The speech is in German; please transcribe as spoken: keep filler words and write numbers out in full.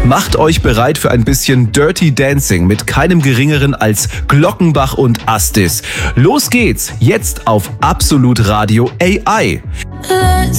Macht euch bereit für ein bisschen Dirty Dancing mit keinem Geringeren als Glockenbach und Astis. Los geht's, jetzt auf Absolut Radio A I.